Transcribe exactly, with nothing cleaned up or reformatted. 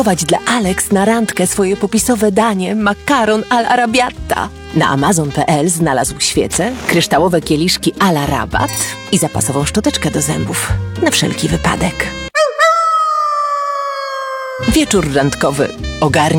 Dla Alex na randkę swoje popisowe danie makaron al arabiata. Na amazon kropka p l znalazł świece, kryształowe kieliszki a la rabat i zapasową szczoteczkę do zębów. Na wszelki wypadek. Wieczór randkowy. Ogarnij